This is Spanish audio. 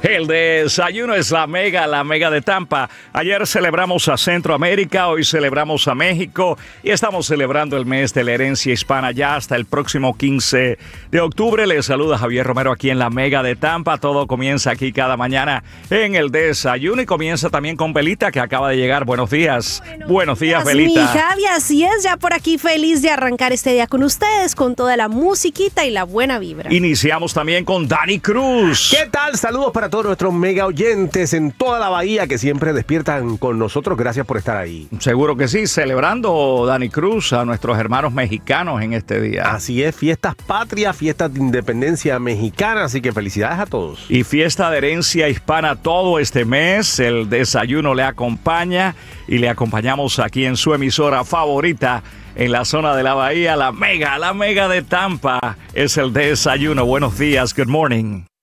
El desayuno es la mega de Tampa. Ayer celebramos a Centroamérica, hoy celebramos a México y estamos celebrando el mes de la herencia hispana ya hasta el próximo 15 de octubre. Les saluda Javier Romero aquí en la mega de Tampa. Todo comienza aquí cada mañana en el desayuno y comienza también con Belita que acaba de llegar. Buenos días. Buenos días, Belita. Mi Javi, así es, ya por aquí feliz de arrancar este día con ustedes con toda la musiquita y la buena vibra. Iniciamos también con Dani Cruz. ¿Qué tal? Saludos para todos nuestros mega oyentes en toda la bahía que siempre despiertan con nosotros. Gracias por estar ahí. Seguro que sí, celebrando, Dani Cruz, a nuestros hermanos mexicanos en este día. Así es, fiestas patrias, fiestas de independencia mexicana, así que felicidades a todos. Y fiesta de herencia hispana todo este mes. El desayuno le acompaña y le acompañamos aquí en su emisora favorita en la zona de la bahía, la mega de Tampa. Es el desayuno. Buenos días, good morning.